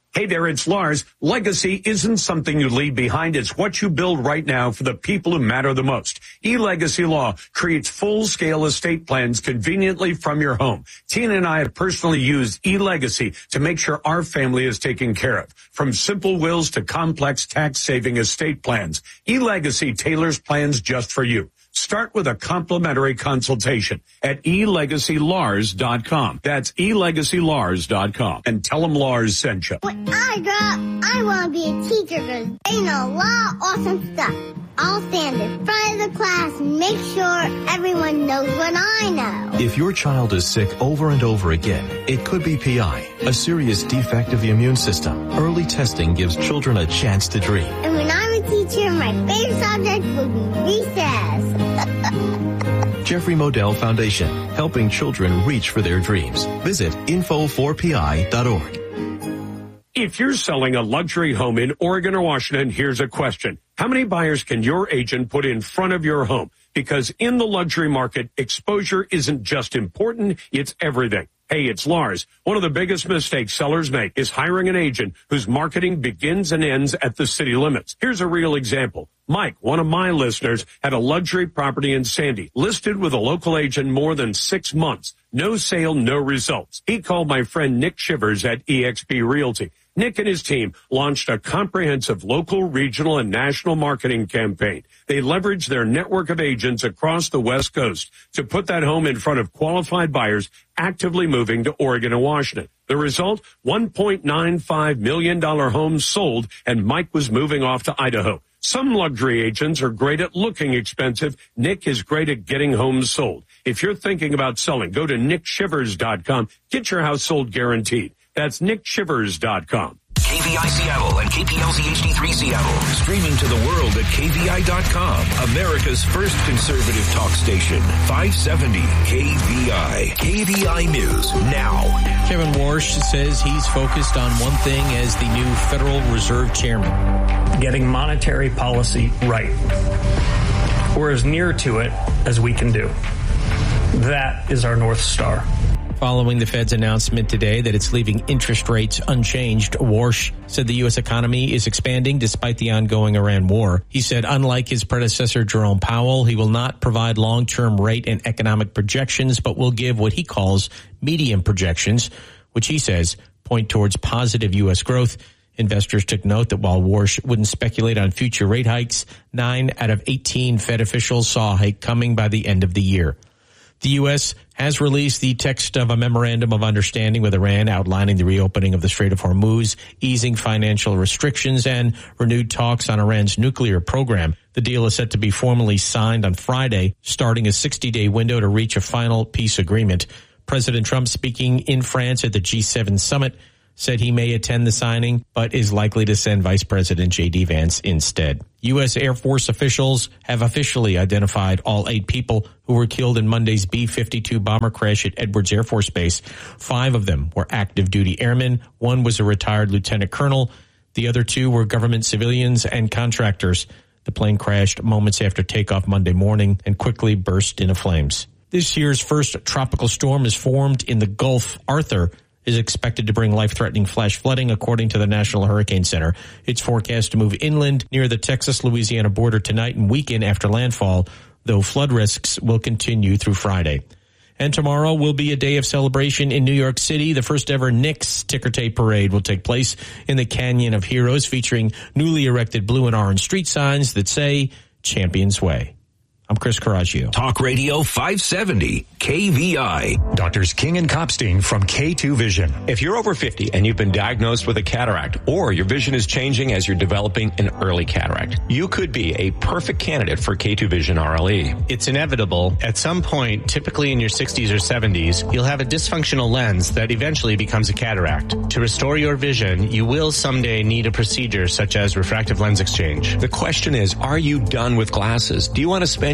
Hey there, it's Lars. Legacy isn't something you leave behind. It's what you build right now for the people who matter the most. eLegacy Law creates full-scale estate plans conveniently from your home. Tina and I have personally used eLegacy to make sure our family is taken care of. From simple wills to complex tax-saving estate plans, eLegacy tailors plans just for you. Start with a complimentary consultation at elegacylars.com. That's elegacylars.com. And tell them Lars sent you. When I grow up, I want to be a teacher because they know a lot of awesome stuff. I'll stand in front of the class and make sure everyone knows what I know. If your child is sick over and over again, it could be PI, a serious defect of the immune system. Early testing gives children a chance to dream. And when I'm a teacher, my favorite subject will be recess. Jeffrey Modell Foundation, helping children reach for their dreams. Visit info4pi.org. If you're selling a luxury home in Oregon or Washington, here's a question. How many buyers can your agent put in front of your home? Because in the luxury market, exposure isn't just important, it's everything. Hey, it's Lars. One of the biggest mistakes sellers make is hiring an agent whose marketing begins and ends at the city limits. Here's a real example. Mike, one of my listeners, had a luxury property in Sandy, listed with a local agent more than 6 months. No sale, no results. He called my friend Nick Shivers at eXp Realty. Nick and his team launched a comprehensive local, regional, and national marketing campaign. They leveraged their network of agents across the West Coast to put that home in front of qualified buyers actively moving to Oregon and Washington. The result, $1.95 million home sold, and Mike was moving off to Idaho. Some luxury agents are great at looking expensive. Nick is great at getting homes sold. If you're thinking about selling, go to nickshivers.com. Get your house sold guaranteed. That's nickshivers.com. KVI Seattle and KPLZ HD3 Seattle. Streaming to the world at KVI.com. America's first conservative talk station. 570 KVI. KVI News now. Kevin Warsh says he's focused on one thing as the new Federal Reserve Chairman. Getting monetary policy right. We're as near to it as we can do. That is our North Star. Following the Fed's announcement today that it's leaving interest rates unchanged, Warsh said the U.S. economy is expanding despite the ongoing Iran war. He said, unlike his predecessor, Jerome Powell, he will not provide long-term rate and economic projections, but will give what he calls medium projections, which he says point towards positive U.S. growth. Investors took note that while Warsh wouldn't speculate on future rate hikes, 9 out of 18 Fed officials saw a hike coming by the end of the year. The U.S. has released the text of a memorandum of understanding with Iran outlining the reopening of the Strait of Hormuz, easing financial restrictions, and renewed talks on Iran's nuclear program. The deal is set to be formally signed on Friday, starting a 60-day window to reach a final peace agreement. President Trump, speaking in France at the G7 summit, said he may attend the signing, but is likely to send Vice President J.D. Vance instead. U.S. Air Force officials have officially identified all 8 people who were killed in Monday's B-52 bomber crash at Edwards Air Force Base. 5 of them were active duty airmen. 1 was a retired lieutenant colonel. The other 2 were government civilians and contractors. The plane crashed moments after takeoff Monday morning and quickly burst into flames. This year's first tropical storm is formed in the Gulf. Arthur is expected to bring life-threatening flash flooding, according to the National Hurricane Center. It's forecast to move inland near the Texas-Louisiana border tonight and weaken after landfall, though flood risks will continue through Friday. And tomorrow will be a day of celebration in New York City. The first ever Knicks ticker tape parade will take place in the Canyon of Heroes, featuring newly erected blue and orange street signs that say Champions Way. I'm Chris Coraggio. Talk Radio 570 KVI. Doctors King and Kopstein from K2 Vision. If you're over 50 and you've been diagnosed with a cataract, or your vision is changing as you're developing an early cataract, you could be a perfect candidate for K2 Vision RLE. It's inevitable. At some point, typically in your 60s or 70s, you'll have a dysfunctional lens that eventually becomes a cataract. To restore your vision, you will someday need a procedure such as refractive lens exchange. The question is, are you done with glasses? Do you want to spend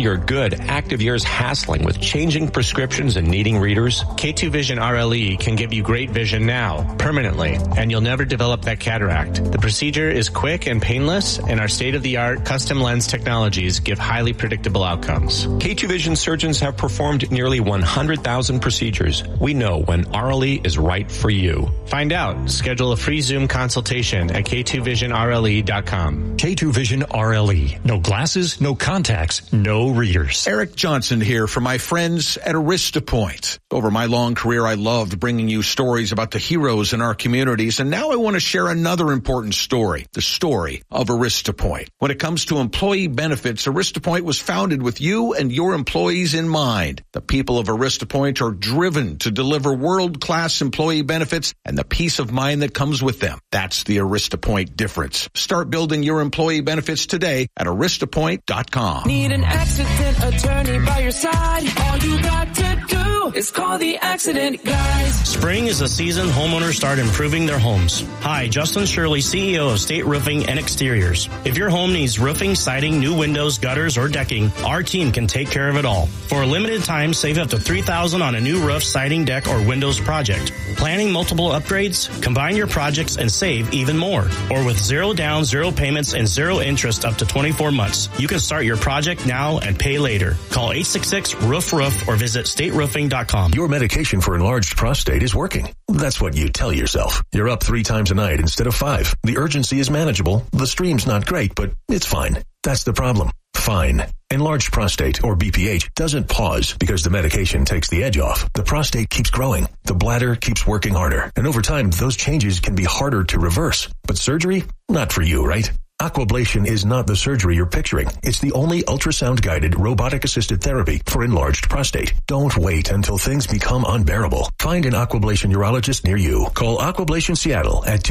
your good, active years hassling with changing prescriptions and needing readers? K2 Vision RLE can give you great vision now, permanently, and you'll never develop that cataract. The procedure is quick and painless, and our state-of-the-art custom lens technologies give highly predictable outcomes. K2 Vision surgeons have performed nearly 100,000 procedures. We know when RLE is right for you. Find out. Schedule a free Zoom consultation at k2visionrle.com. K2 Vision RLE. No glasses, no contacts, no readers. Eric Johnson here for my friends at AristaPoint. Over my long career, I loved bringing you stories about the heroes in our communities, and now I want to share another important story, the story of AristaPoint. When it comes to employee benefits, AristaPoint was founded with you and your employees in mind. The people of AristaPoint are driven to deliver world-class employee benefits and the peace of mind that comes with them. That's the AristaPoint difference. Start building your employee benefits today at aristapoint.com. Need an accident attorney by your side? All you got to do is call the Accident Guys. Spring is the season homeowners start improving their homes. Hi, Justin Shirley, CEO of State Roofing and Exteriors. If your home needs roofing, siding, new windows, gutters, or decking, our team can take care of it all. For a limited time, save up to $3,000 on a new roof, siding, deck, or windows project. Planning multiple upgrades? Combine your projects and save even more. Or with zero down, zero payments, and zero interest up to 24 months. You can start your project now and pay later. Call 866-ROOF-ROOF or visit stateroofing.com. Your medication for enlarged prostate is working. That's what you tell yourself. You're up 3 times a night instead of 5. The urgency is manageable. The stream's not great, but it's fine. That's the problem. Fine. Enlarged prostate, or BPH, doesn't pause because the medication takes the edge off. The prostate keeps growing. The bladder keeps working harder. And over time, those changes can be harder to reverse. But surgery? Not for you, right? Aquablation is not the surgery you're picturing. It's the only ultrasound-guided, robotic-assisted therapy for enlarged prostate. Don't wait until things become unbearable. Find an Aquablation urologist near you. Call Aquablation Seattle at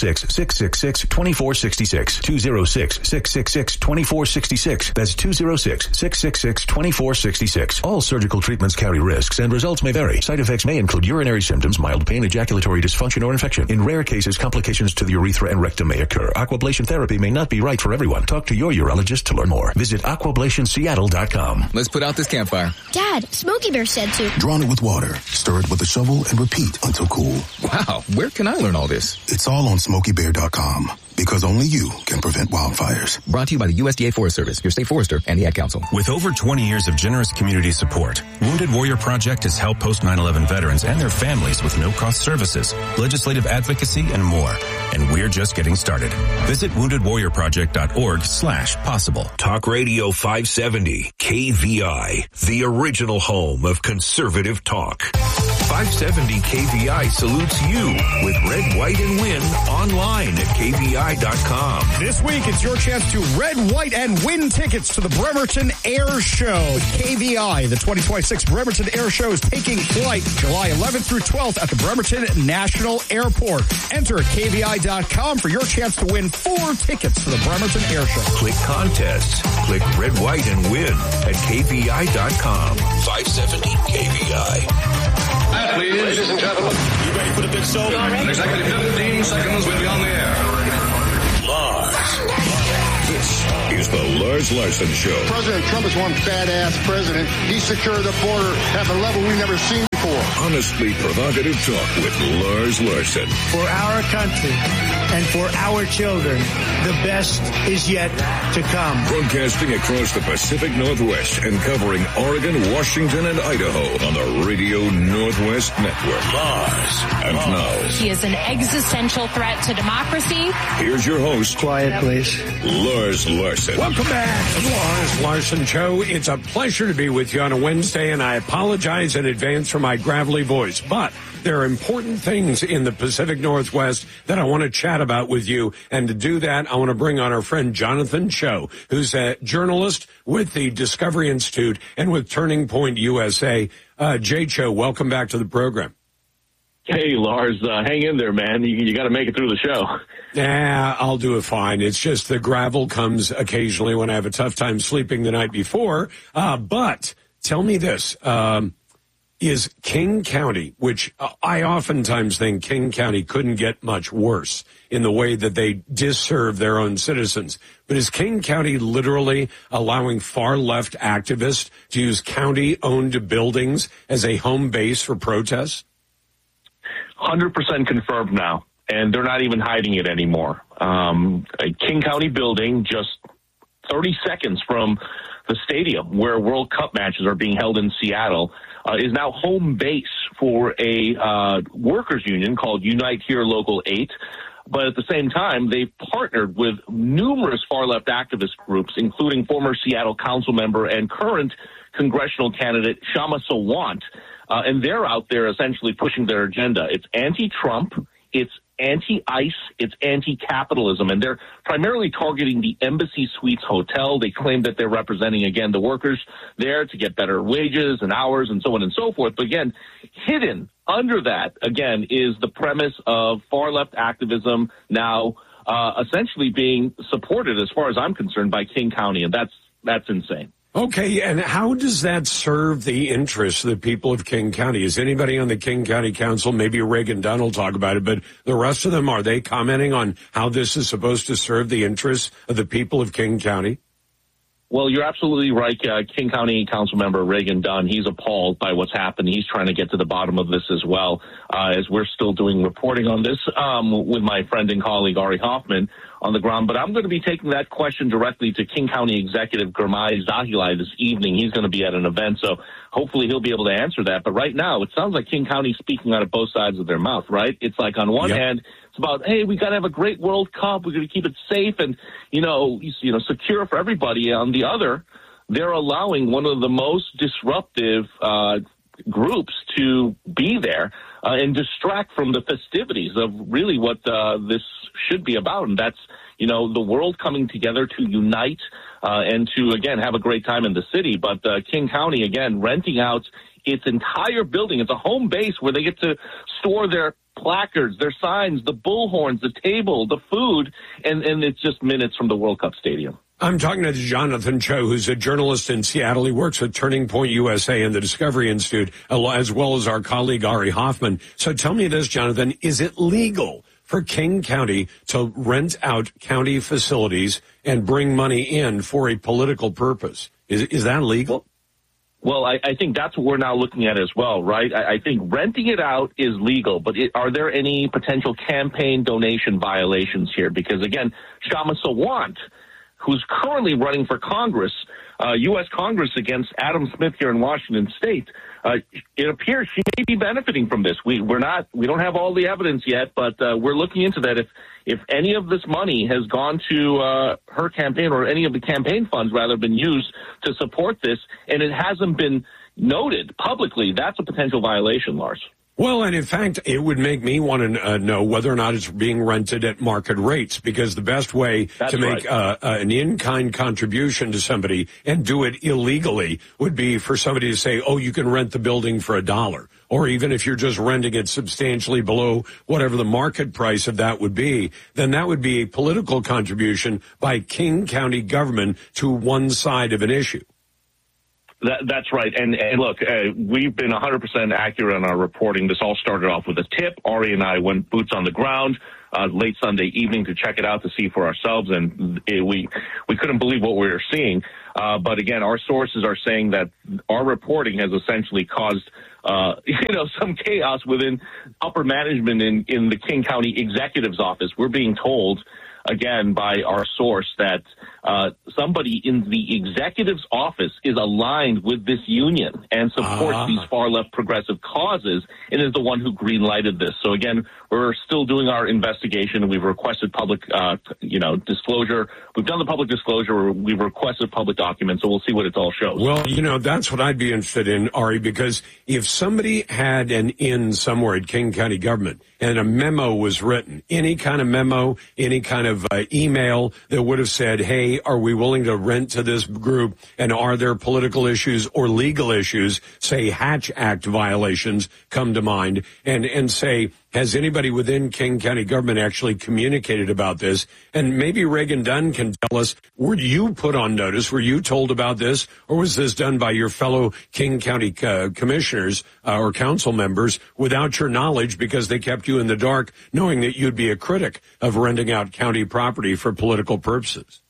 206-666-2466. 206-666-2466. That's 206-666-2466. All surgical treatments carry risks, and results may vary. Side effects may include urinary symptoms, mild pain, ejaculatory dysfunction, or infection. In rare cases, complications to the urethra and rectum may occur. Aquablation therapy may not be right for everyone. Talk to your urologist to learn more. Visit aquablationseattle.com. Let's put out this campfire. Dad, Smokey Bear said to. Drown it with water. Stir it with a shovel and repeat until cool. Wow, where can I learn all this? It's all on SmokeyBear.com. Because only you can prevent wildfires. Brought to you by the USDA Forest Service, your state forester, and the Ad Council. With over 20 years of generous community support, Wounded Warrior Project has helped post 9/11 veterans and their families with no-cost services, legislative advocacy, and more. And we're just getting started. Visit woundedwarriorproject.org/possible. Talk Radio 570, KVI, the original home of conservative talk. 570 KVI salutes you with Red, White, and Win online at KVI.com. This week, it's your chance to Red, White, and Win tickets to the Bremerton Air Show. KVI, the 2026 Bremerton Air Show is taking flight July 11th through 12th at the Bremerton National Airport. Enter at KVI.com for your chance to win 4 tickets to the Bremerton Air Show. Click contests. Click Red, White, and Win at KVI.com. 570 KVI. Ladies and gentlemen, you ready for the big show? In exactly 15 seconds, we'll be on the air. Lars. This is the Lars Larson Show. President Trump is one badass president. He secured the border at a level we've never seen before. Honestly provocative talk with Lars Larson. For our country and for our children, the best is yet to come. Broadcasting across the Pacific Northwest and covering Oregon, Washington, and Idaho on the Radio Northwest Network. Lars. And now, he is an existential threat to democracy. Here's your host. Quiet, please. Lars Larson. Welcome back to the Lars Larson Show. It's a pleasure to be with you on a Wednesday, and I apologize in advance for my gravelly voice, but there are important things in the Pacific Northwest that I want to chat about with you. And to do that, I want to bring on our friend Jonathan Cho, who's a journalist with the Discovery Institute and with Turning Point USA. Jay Cho, welcome back to the program. Hey, Lars, hang in there, man. You got to make it through the show. Yeah, I'll do it fine. It's just the gravel comes occasionally when I have a tough time sleeping the night before. But tell me this. is King County, which I oftentimes think King County couldn't get much worse in the way that they disserve their own citizens. But is King County literally allowing far-left activists to use county-owned buildings as a home base for protests? 100% confirmed now, and they're not even hiding it anymore. A King County building just 30 seconds from the stadium where World Cup matches are being held in Seattle is now home base for a workers union called Unite Here Local 8. But at the same time, they've partnered with numerous far-left activist groups, including former Seattle council member and current congressional candidate Kshama Sawant. And they're out there essentially pushing their agenda. It's anti-Trump, it's anti-ICE, it's anti-capitalism, and they're primarily targeting the Embassy Suites Hotel. They claim that they're representing, again, the workers there to get better wages and hours and so on and so forth. But again, hidden under that, again, is the premise of far-left activism now essentially being supported, as far as I'm concerned, by King County, and that's insane. Okay, and how does that serve the interests of the people of King County? Is anybody on the King County Council, maybe Reagan Dunn will talk about it, but the rest of them, are they commenting on how this is supposed to serve the interests of the people of King County? Well, you're absolutely right. King County Council member Reagan Dunn, he's appalled by what's happened. He's trying to get to the bottom of this as well, as we're still doing reporting on this with my friend and colleague Ari Hoffman on the ground. But I'm going to be taking that question directly to King County Executive Gurmai Zahilai this evening. He's going to be at an event, so hopefully he'll be able to answer that. But right now, it sounds like King County speaking out of both sides of their mouth, right? It's like on one hand, it's about, hey, we got to have a great World Cup. We're going to keep it safe and, secure for everybody. On the other, they're allowing one of the most disruptive groups to be there and distract from the festivities of really what this should be about. And that's, the world coming together to unite and to, again, have a great time in the city. But King County, again, renting out its entire building. It's a home base where they get to store their placards, their signs, the bullhorns, the table, the food, and it's just minutes from the World Cup Stadium. I'm talking to Jonathan Cho, who's a journalist in Seattle. He works at Turning Point USA and the Discovery Institute, as well as our colleague Ari Hoffman. So tell me this, Jonathan, is it legal for King County to rent out county facilities and bring money in for a political purpose? Is that legal? Well, I think that's what we're now looking at as well, right? I think renting it out is legal, but are there any potential campaign donation violations here? Because, again, Kshama Sawant, who's currently running for Congress, U.S. Congress against Adam Smith here in Washington State, it appears she may be benefiting from this. We don't have all the evidence yet, but we're looking into that. If any of this money has gone to her campaign, or any of the campaign funds rather been used to support this, and it hasn't been noted publicly, that's a potential violation, Lars. Well, and in fact, it would make me want to know whether or not it's being rented at market rates, because the best way to make an in-kind contribution to somebody and do it illegally would be for somebody to say, oh, you can rent the building for $1. Or even if you're just renting it substantially below whatever the market price of that would be, then that would be a political contribution by King County government to one side of an issue. That's right. And look, we've been 100% accurate on our reporting. This all started off with a tip. Ari and I went boots on the ground late Sunday evening to check it out, to see for ourselves, and we couldn't believe what we were seeing. But again, our sources are saying that our reporting has essentially caused some chaos within upper management in the King County Executive's office. We're being told, again, by our source, that somebody in the executive's office is aligned with this union and supports these far-left progressive causes and is the one who green-lighted this. So, again, we're still doing our investigation, and we've requested public, disclosure. We've done the public disclosure. We've requested public documents, so we'll see what it all shows. Well, that's what I'd be interested in, Ari, because if somebody had an in somewhere at King County government and a memo was written, any kind of memo, any kind of email that would have said, hey, say, are we willing to rent to this group? And are there political issues or legal issues, say Hatch Act violations come to mind, and say, has anybody within King County government actually communicated about this? And maybe Reagan Dunn can tell us, were you put on notice? Were you told about this? Or was this done by your fellow King County commissioners or council members without your knowledge because they kept you in the dark, knowing that you'd be a critic of renting out county property for political purposes?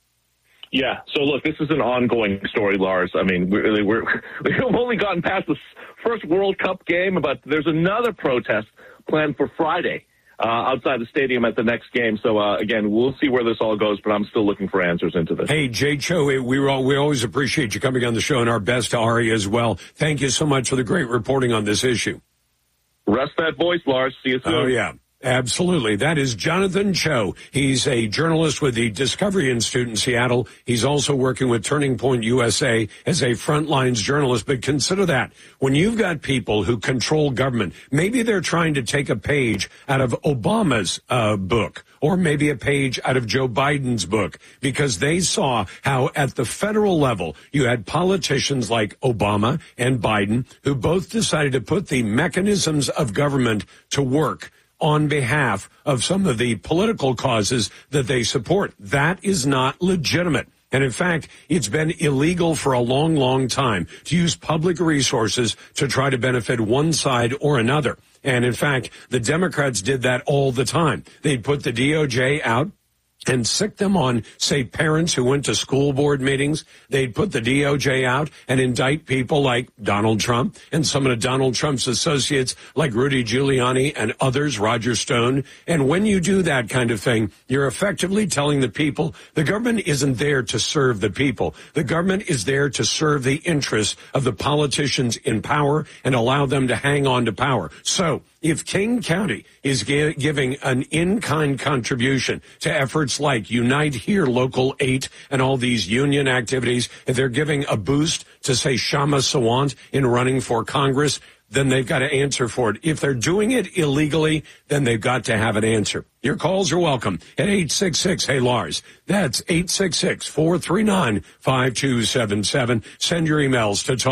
Yeah. So look, this is an ongoing story, Lars. I mean, we've only gotten past the first World Cup game, but there's another protest planned for Friday outside the stadium at the next game. So, again, we'll see where this all goes, but I'm still looking for answers into this. Hey, Jay Cho, we always appreciate you coming on the show, and our best to Ari as well. Thank you so much for the great reporting on this issue. Rest that voice, Lars. See you soon. Oh, yeah. Absolutely. That is Jonathan Cho. He's a journalist with the Discovery Institute in Seattle. He's also working with Turning Point USA as a frontlines journalist. But consider that when you've got people who control government, maybe they're trying to take a page out of Obama's book, or maybe a page out of Joe Biden's book, because they saw how at the federal level you had politicians like Obama and Biden who both decided to put the mechanisms of government to work on behalf of some of the political causes that they support. That is not legitimate. And in fact, it's been illegal for a long, long time to use public resources to try to benefit one side or another. And in fact, the Democrats did that all the time. They'd put the DOJ out and sick them on, say, parents who went to school board meetings. They'd put the DOJ out and indict people like Donald Trump and some of Donald Trump's associates like Rudy Giuliani and others, Roger Stone. And when you do that kind of thing, you're effectively telling the people the government isn't there to serve the people. The government is there to serve the interests of the politicians in power and allow them to hang on to power. So if King County is giving an in-kind contribution to efforts like Unite Here Local 8 and all these union activities, if they're giving a boost to, say, Shama Sawant in running for Congress, then they've got to answer for it. If they're doing it illegally, then they've got to have an answer. Your calls are welcome at 866-HEY-LARS. That's 866-439-5277. Send your emails to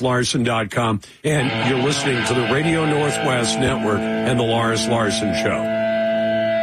talk@LarsLarson.com. And you're listening to the Radio Northwest Network and the Lars Larson Show.